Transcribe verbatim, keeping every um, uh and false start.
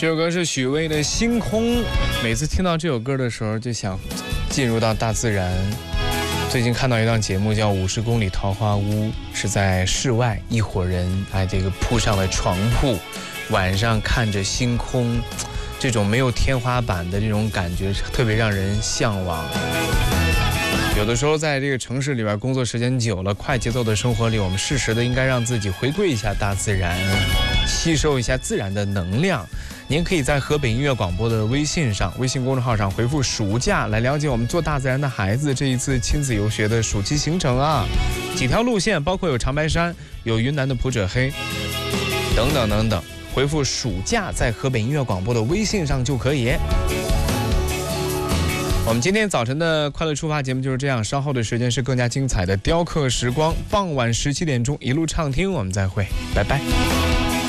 这首歌是许巍的《星空》，每次听到这首歌的时候，就想进入到大自然。最近看到一档节目叫《五十公里桃花坞》，是在室外，一伙人哎，这个铺上了床铺，晚上看着星空，这种没有天花板的这种感觉，特别让人向往。有的时候在这个城市里边工作时间久了，快节奏的生活里，我们适时的应该让自己回归一下大自然，吸收一下自然的能量。您可以在河北音乐广播的微信上、微信公众号上回复暑假来了解我们做大自然的孩子这一次亲子游学的暑期行程啊，几条路线，包括有长白山、有云南的普者黑等等等等，回复暑假在河北音乐广播的微信上就可以。我们今天早晨的快乐出发节目就是这样，稍后的时间是更加精彩的雕刻时光，傍晚十七点钟一路畅听，我们再会，拜拜。